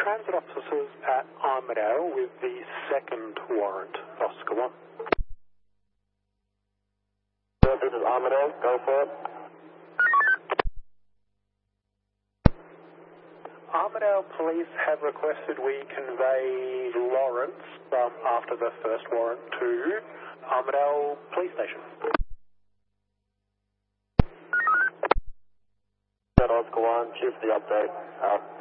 transit officers at Armidale with the second warrant, Oscar 1. This is Armidale, go for it. Armidale Police have requested we convey Lawrence from after the first warrant to Armidale Police Station. Oscar 1, choose the update.